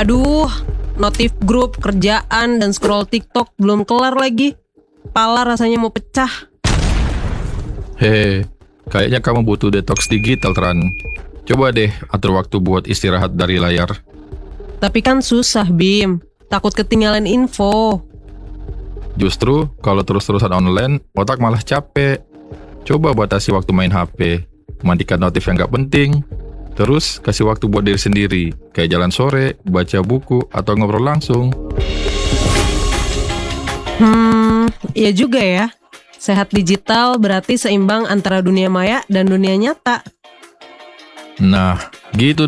Aduh, notif grup, kerjaan, dan scroll TikTok belum kelar lagi. Pala rasanya mau pecah. Hei, kayaknya kamu butuh detox digital, Tran. Coba deh atur waktu buat istirahat dari layar. Tapi kan susah, Bim. Takut ketinggalan info. Justru, kalau terus-terusan online, otak malah capek. Coba batasi waktu main HP, matikan notif yang gak penting, terus kasih waktu buat diri sendiri, kayak jalan sore, baca buku, atau ngobrol langsung. Iya juga ya. Sehat digital berarti seimbang antara dunia maya dan dunia nyata. Nah, gitu